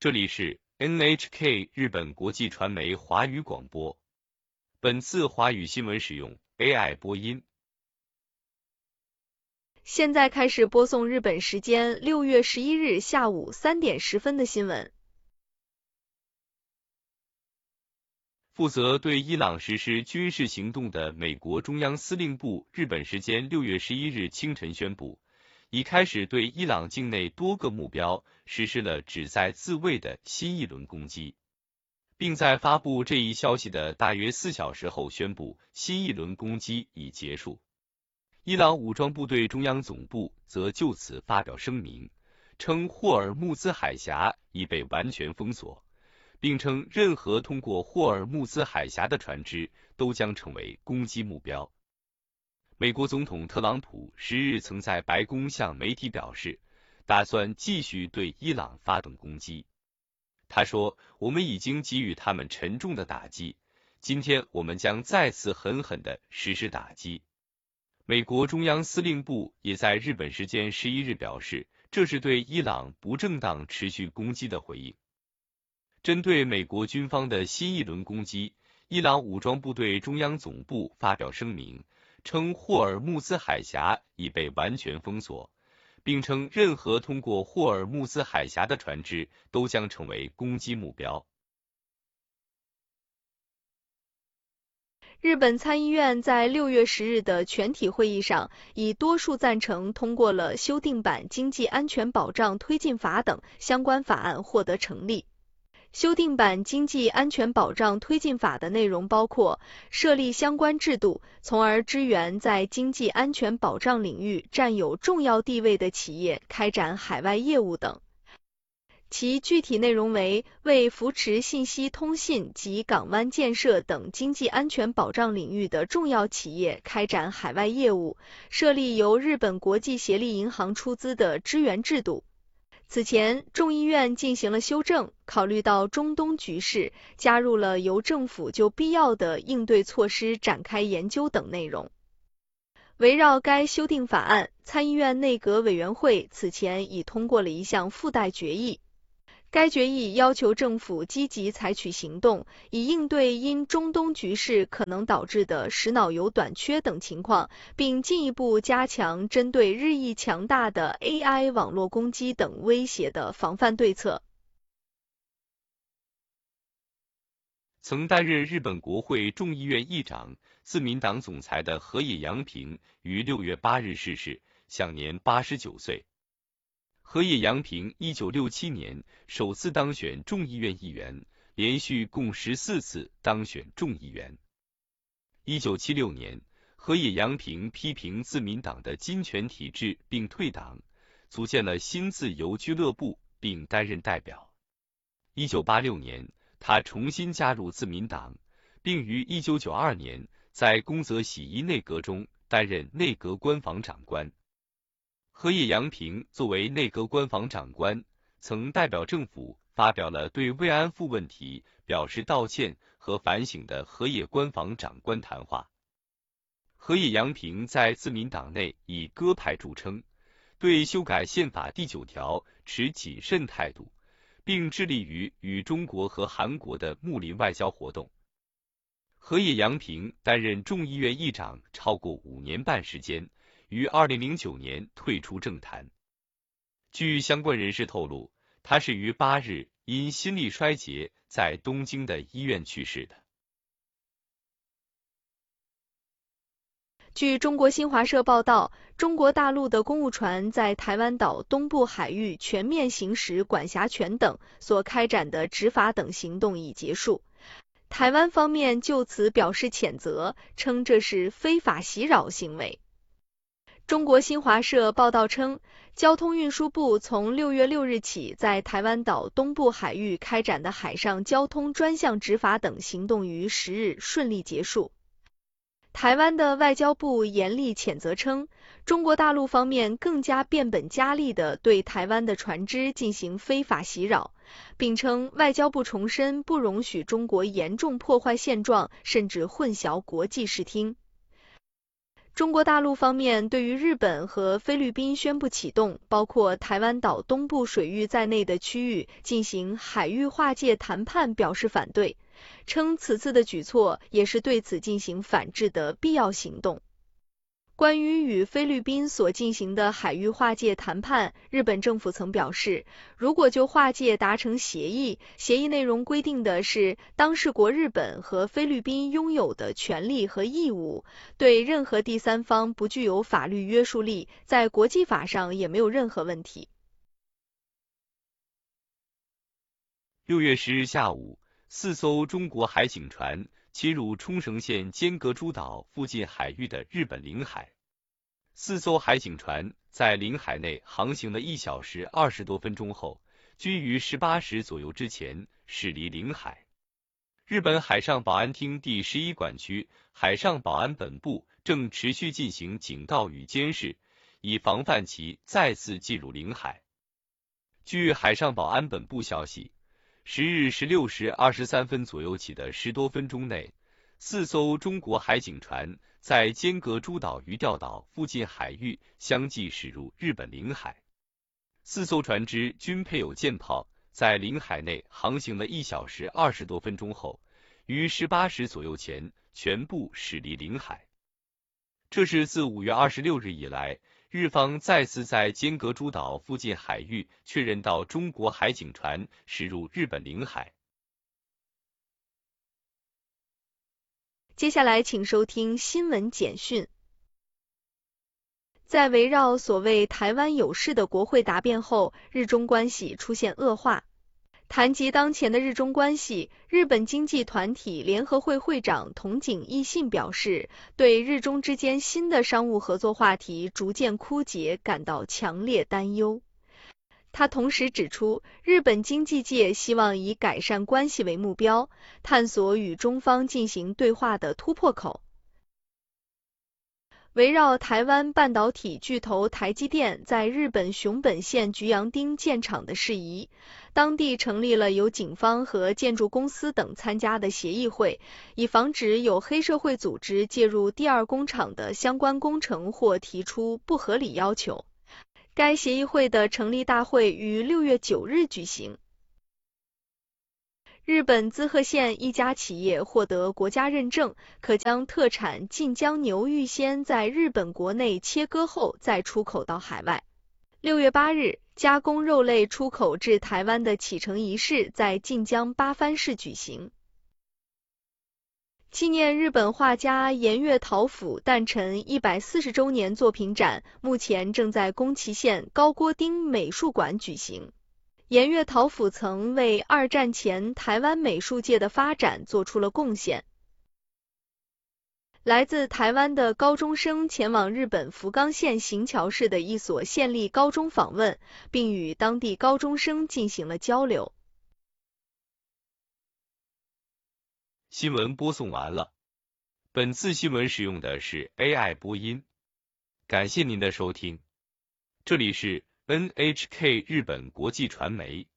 这里是 NHK 日本国际传媒华语广播。本次华语新闻使用 AI 播音。 现在开始播送日本时间6月11日下午3点10分的新闻。 负责对伊朗实施军事行动的美国中央司令部日本时间6月11日清晨宣布，已开始对伊朗境内多个目标实施了旨在自卫的新一轮攻击，并在发布这一消息的大约4小时后宣布新一轮攻击已结束。伊朗武装部队中央总部则就此发表声明，称霍尔木兹海峡已被完全封锁，并称任何通过霍尔木兹海峡的船只都将成为攻击目标。美国总统特朗普10日曾在白宫向媒体表示，打算继续对伊朗发动攻击。他说，我们已经给予他们沉重的打击，今天我们将再次狠狠地实施打击。美国中央司令部也在日本时间11日表示，这是对伊朗不正当持续攻击的回应。针对美国军方的新一轮攻击，伊朗武装部队中央总部发表声明，称霍尔木兹海峡已被完全封锁，并称任何通过霍尔木兹海峡的船只都将成为攻击目标。 日本参议院在6月10日的全体会议上，以多数赞成通过了修订版经济安全保障推进法等相关法案获得成立。修订版经济安全保障推进法的内容包括设立相关制度，从而支援在经济安全保障领域占有重要地位的企业开展海外业务等。其具体内容为为扶持信息通信及港湾建设等经济安全保障领域的重要企业开展海外业务，设立由日本国际协力银行出资的支援制度。此前，众议院进行了修正，考虑到中东局势，加入了由政府就必要的应对措施展开研究等内容。围绕该修订法案，参议院内阁委员会此前已通过了一项附带决议。该决议要求政府积极采取行动，以应对因中东局势可能导致的石脑油短缺等情况，并进一步加强针对日益强大的 AI 网络攻击等威胁的防范对策。 曾担任日本国会众议院议长、自民党总裁的河野洋平于6月8日逝世，享年89岁。河野洋平1967年首次当选众议院议员，连续共14次当选众议员。1976年，河野洋平批评自民党的金权体制并退党，组建了新自由俱乐部并担任代表。1986年，他重新加入自民党，并于1992年在宫泽喜一内阁中担任内阁官房长官。河野洋平作为内阁官房长官，曾代表政府发表了对慰安妇问题表示道歉和反省的河野官房长官谈话。河野洋平在自民党内以鸽派著称，对修改宪法第9条持谨慎态度，并致力于与中国和韩国的睦邻外交活动。河野洋平担任众议院议长超过5年半时间，于2009年退出政坛。据相关人士透露，他是于8日因心力衰竭在东京的医院去世的。 据中国新华社报道，中国大陆的公务船在台湾岛东部海域全面行使管辖权等所开展的执法等行动已结束。台湾方面就此表示谴责，称这是非法袭扰行为。中国新华社报道称，交通运输部从6月6日起在台湾岛东部海域开展的海上交通专项执法等行动于10日顺利结束。台湾的外交部严厉谴责称，中国大陆方面更加变本加厉地对台湾的船只进行非法袭扰，并称外交部重申不容许中国严重破坏现状，甚至混淆国际视听。 中国大陆方面对于日本和菲律宾宣布启动包括台湾岛东部水域在内的区域进行海域划界谈判表示反对，称此次的举措也是对此进行反制的必要行动。关于与菲律宾所进行的海域划界谈判，日本政府曾表示，如果就划界达成协议，协议内容规定的是当事国日本和菲律宾拥有的权利和义务，对任何第三方不具有法律约束力，在国际法上也没有任何问题。 6月10日下午，4艘中国海警船侵入冲绳县尖阁诸岛附近海域的日本领海。4艘海警船在领海内航行了1小时20多分钟后，均于18时左右之前驶离领海。日本海上保安厅第11管区海上保安本部正持续进行警告与监视，以防范其再次进入领海。据海上保安本部消息，10日16时23分左右起的10多分钟内，4艘中国海警船在尖阁诸岛鱼钓岛附近海域相继驶入日本领海。4艘船只均配有舰炮，在领海内航行了1小时20多分钟后，于18时左右前全部驶离领海。这是自5月26日以来，日方再次在尖阁诸岛附近海域确认到中国海警船驶入日本领海。 接下来请收听新闻简讯。在围绕所谓台湾有事的国会答辩后，日中关系出现恶化。谈及当前的日中关系，日本经济团体联合会会长筒井义信表示，对日中之间新的商务合作话题逐渐枯竭感到强烈担忧。他同时指出，日本经济界希望以改善关系为目标，探索与中方进行对话的突破口。围绕台湾半导体巨头台积电在日本熊本县菊阳町建厂的事宜，当地成立了由警方和建筑公司等参加的协议会，以防止有黑社会组织介入第二工厂的相关工程或提出不合理要求。该协议会的成立大会于6月9日举行。日本滋贺县一家企业获得国家认证，可将特产近江牛预先在日本国内切割后再出口到海外。6月8日，加工肉类出口至台湾的启程仪式在近江八幡市举行。纪念日本画家岩月桃甫诞辰140周年作品展目前正在宫崎县高锅町美术馆举行。岩月桃甫曾为二战前台湾美术界的发展做出了贡献。来自台湾的高中生前往日本福冈县行桥市的一所县立高中访问，并与当地高中生进行了交流。 新闻播送完了。本次新闻使用的是 AI 播音。感谢您的收听。这里是 NHK 日本国际传媒。